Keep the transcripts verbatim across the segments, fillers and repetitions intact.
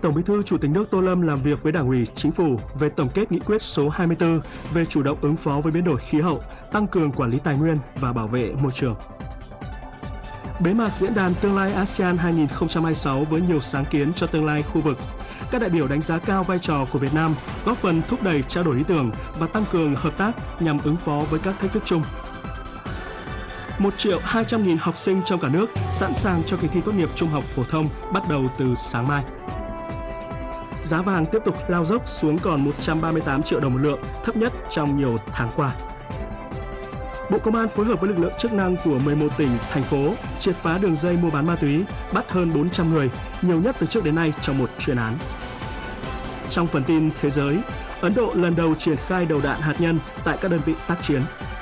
Tổng Bí thư Chủ tịch nước Tô Lâm làm việc với Đảng ủy, Chính phủ về tổng kết nghị quyết số hai mươi tư về chủ động ứng phó với biến đổi khí hậu, tăng cường quản lý tài nguyên và bảo vệ môi trường. Bế mạc diễn đàn tương lai a sê an hai không hai sáu với nhiều sáng kiến cho tương lai khu vực. Các đại biểu đánh giá cao vai trò của Việt Nam, góp phần thúc đẩy trao đổi ý tưởng và tăng cường hợp tác nhằm ứng phó với các thách thức chung. một triệu hai trăm nghìn học sinh trong cả nước sẵn sàng cho kỳ thi tốt nghiệp trung học phổ thông bắt đầu từ sáng mai. Giá vàng tiếp tục lao dốc xuống còn một trăm ba mươi tám triệu đồng một lượng, thấp nhất trong nhiều tháng qua. Bộ Công an phối hợp với lực lượng chức năng của mười một tỉnh, thành phố triệt phá đường dây mua bán ma túy, bắt hơn bốn trăm người, nhiều nhất từ trước đến nay trong một chuyên án. Trong phần tin thế giới, Ấn Độ lần đầu triển khai đầu đạn hạt nhân tại các đơn vị tác chiến.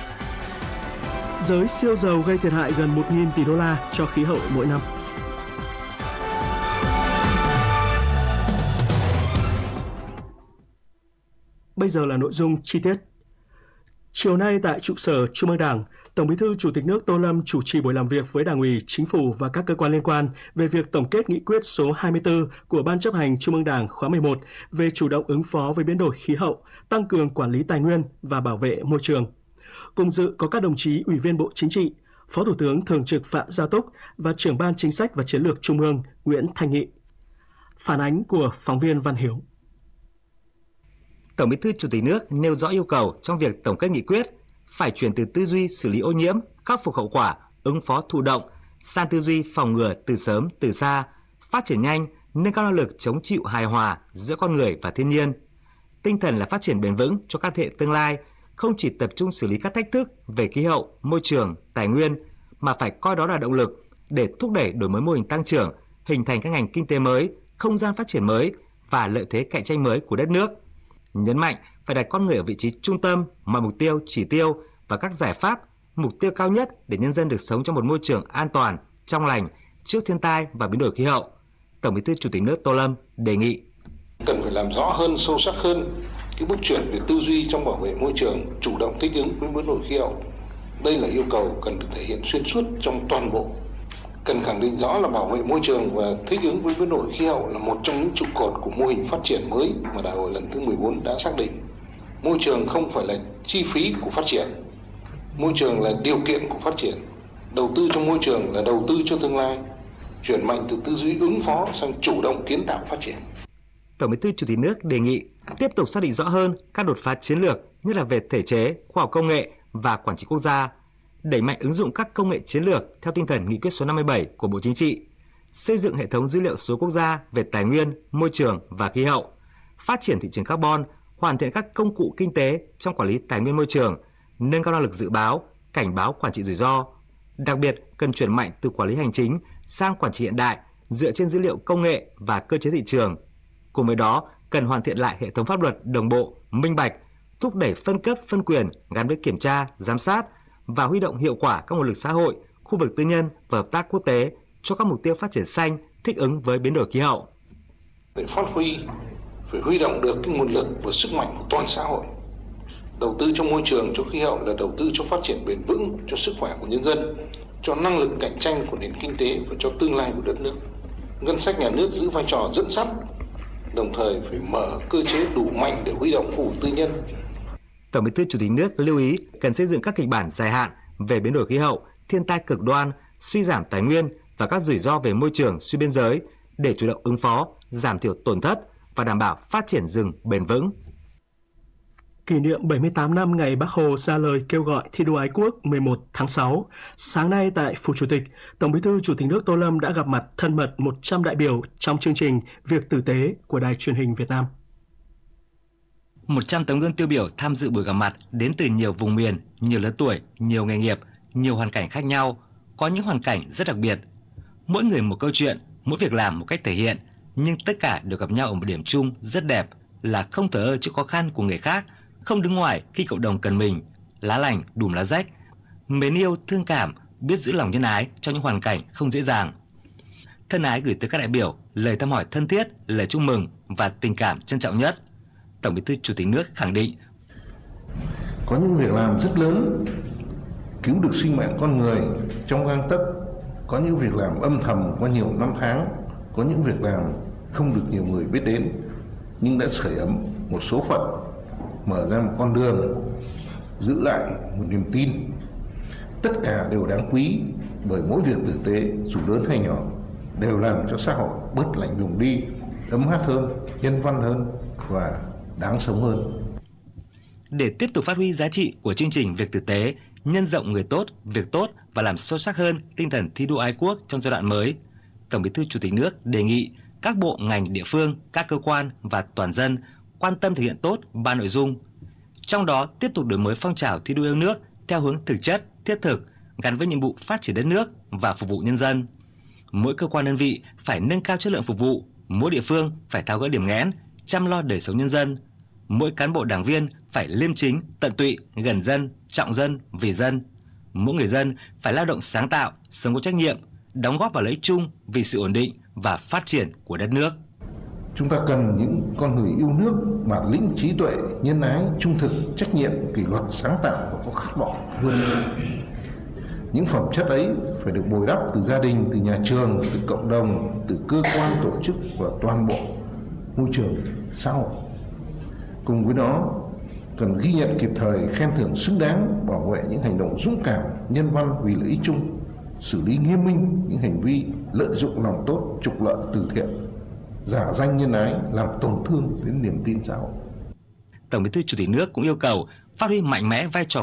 Giới siêu dầu gây thiệt hại gần một nghìn tỷ đô la cho khí hậu mỗi năm. Bây giờ là nội dung chi tiết. Chiều nay tại trụ sở Trung ương Đảng, Tổng Bí thư Chủ tịch nước Tô Lâm chủ trì buổi làm việc với Đảng ủy, Chính phủ và các cơ quan liên quan về việc tổng kết nghị quyết số hai mươi tư của Ban chấp hành Trung ương Đảng khóa mười một về chủ động ứng phó với biến đổi khí hậu, tăng cường quản lý tài nguyên và bảo vệ môi trường. Cùng dự có các đồng chí Ủy viên Bộ Chính trị, Phó Thủ tướng Thường trực Phạm Gia Túc và Trưởng Ban Chính sách và Chiến lược Trung ương Nguyễn Thanh Nghị. Phản ánh của phóng viên Văn Hiếu. Tổng Bí thư Chủ tịch nước nêu rõ yêu cầu trong việc tổng kết nghị quyết phải chuyển từ tư duy xử lý ô nhiễm, khắc phục hậu quả, ứng phó thụ động sang tư duy phòng ngừa từ sớm từ xa, phát triển nhanh, nâng cao năng lực chống chịu hài hòa giữa con người và thiên nhiên. Tinh thần là phát triển bền vững cho các thế hệ tương lai, không chỉ tập trung xử lý các thách thức về khí hậu, môi trường, tài nguyên, mà phải coi đó là động lực để thúc đẩy đổi mới mô hình tăng trưởng, hình thành các ngành kinh tế mới, không gian phát triển mới và lợi thế cạnh tranh mới của đất nước. Nhấn mạnh phải đặt con người ở vị trí trung tâm, mọi mục tiêu, chỉ tiêu và các giải pháp, mục tiêu cao nhất để nhân dân được sống trong một môi trường an toàn, trong lành trước thiên tai và biến đổi khí hậu. Tổng Bí thư Chủ tịch nước Tô Lâm đề nghị cần phải làm rõ hơn, sâu sắc hơn cái bước chuyển về tư duy trong bảo vệ môi trường, chủ động thích ứng với biến đổi khí hậu. Đây là yêu cầu cần được thể hiện xuyên suốt trong toàn bộ. Cần khẳng định rõ là bảo vệ môi trường và thích ứng với biến đổi khí hậu là một trong những trụ cột của mô hình phát triển mới mà Đại hội lần thứ mười bốn đã xác định. Môi trường không phải là chi phí của phát triển. Môi trường là điều kiện của phát triển. Đầu tư cho môi trường là đầu tư cho tương lai. Chuyển mạnh từ tư duy ứng phó sang chủ động kiến tạo phát triển. Tổng Bí thư Chủ tịch nước đề nghị tiếp tục xác định rõ hơn các đột phá chiến lược, nhất là về thể chế, khoa học công nghệ và quản trị quốc gia, đẩy mạnh ứng dụng các công nghệ chiến lược theo tinh thần nghị quyết số năm mươi bảy của Bộ Chính trị, xây dựng hệ thống dữ liệu số quốc gia về tài nguyên, môi trường và khí hậu, phát triển thị trường carbon, hoàn thiện các công cụ kinh tế trong quản lý tài nguyên môi trường, nâng cao năng lực dự báo, cảnh báo quản trị rủi ro. Đặc biệt, cần chuyển mạnh từ quản lý hành chính sang quản trị hiện đại dựa trên dữ liệu công nghệ và cơ chế thị trường. Cùng với đó, cần hoàn thiện lại hệ thống pháp luật đồng bộ, minh bạch, thúc đẩy phân cấp, phân quyền gắn với kiểm tra, giám sát và huy động hiệu quả các nguồn lực xã hội, khu vực tư nhân và hợp tác quốc tế cho các mục tiêu phát triển xanh, thích ứng với biến đổi khí hậu. Phải phát huy, phải huy động được cái nguồn lực và sức mạnh của toàn xã hội. Đầu tư cho môi trường, cho khí hậu là đầu tư cho phát triển bền vững, cho sức khỏe của nhân dân, cho năng lực cạnh tranh của nền kinh tế và cho tương lai của đất nước. Ngân sách nhà nước giữ vai trò dẫn dắt, đồng thời phải mở cơ chế đủ mạnh để huy động khu vực tư nhân. Tổng Bí thư Chủ tịch nước lưu ý cần xây dựng các kịch bản dài hạn về biến đổi khí hậu, thiên tai cực đoan, suy giảm tài nguyên và các rủi ro về môi trường xuyên biên giới để chủ động ứng phó, giảm thiểu tổn thất và đảm bảo phát triển rừng bền vững. Kỷ niệm bảy mươi tám năm ngày Bác Hồ ra lời kêu gọi thi đua ái quốc mười một tháng sáu, sáng nay tại Phủ Chủ tịch, Tổng Bí thư Chủ tịch nước Tô Lâm đã gặp mặt thân mật một trăm đại biểu trong chương trình Việc tử tế của Đài Truyền hình Việt Nam. một trăm tấm gương tiêu biểu tham dự buổi gặp mặt đến từ nhiều vùng miền, nhiều lứa tuổi, nhiều nghề nghiệp, nhiều hoàn cảnh khác nhau, có những hoàn cảnh rất đặc biệt. Mỗi người một câu chuyện, mỗi việc làm một cách thể hiện, nhưng tất cả đều gặp nhau ở một điểm chung rất đẹp là không thờ ơ trước khó khăn của người khác, không đứng ngoài khi cộng đồng cần mình, lá lành đùm lá rách, mến yêu thương cảm, biết giữ lòng nhân ái trong những hoàn cảnh không dễ dàng. Thân ái gửi tới các đại biểu lời thăm hỏi thân thiết, lời chúc mừng và tình cảm trân trọng nhất. Tổng Bí thư Chủ tịch nước khẳng định có những việc làm rất lớn cứu được sinh mạng con người trong gang tấc, có những việc làm âm thầm qua nhiều năm tháng, có những việc làm không được nhiều người biết đến, nhưng đã sưởi ấm một số phận, mở ra một con đường, giữ lại một niềm tin. Tất cả đều đáng quý, bởi mỗi việc tử tế dù lớn hay nhỏ đều làm cho xã hội bớt lạnh lùng đi, ấm áp hơn, nhân văn hơn và đáng sống hơn. Để tiếp tục phát huy giá trị của chương trình Việc Tử Tế, nhân rộng người tốt, việc tốt và làm sâu sắc hơn tinh thần thi đua ái quốc trong giai đoạn mới, Tổng Bí thư Chủ tịch nước đề nghị các bộ ngành địa phương, các cơ quan và toàn dân quan tâm thực hiện tốt ba nội dung. Trong đó tiếp tục đổi mới phong trào thi đua yêu nước theo hướng thực chất, thiết thực, gắn với nhiệm vụ phát triển đất nước và phục vụ nhân dân. Mỗi cơ quan đơn vị phải nâng cao chất lượng phục vụ, mỗi địa phương phải tháo gỡ điểm nghẽn, chăm lo đời sống nhân dân. Mỗi cán bộ đảng viên phải liêm chính, tận tụy, gần dân, trọng dân, vì dân. Mỗi người dân phải lao động sáng tạo, sống có trách nhiệm, đóng góp vào lợi ích chung vì sự ổn định và phát triển của đất nước. Chúng ta cần những con người yêu nước, bản lĩnh, trí tuệ, nhân ái, trung thực, trách nhiệm, kỷ luật, sáng tạo và có khát vọng vươn lên. Những phẩm chất ấy phải được bồi đắp từ gia đình, từ nhà trường, từ cộng đồng, từ cơ quan, tổ chức và toàn bộ môi trường xã hội. Cùng với đó, cần ghi nhận kịp thời, khen thưởng xứng đáng, bảo vệ những hành động dũng cảm, nhân văn vì lợi ích chung, xử lý nghiêm minh những hành vi lợi dụng lòng tốt, trục lợi từ thiện, giả danh nhân ái, làm tổn thương đến niềm tin xã hội. Tổng Bí thư Chủ tịch nước cũng yêu cầu phát huy mạnh mẽ vai trò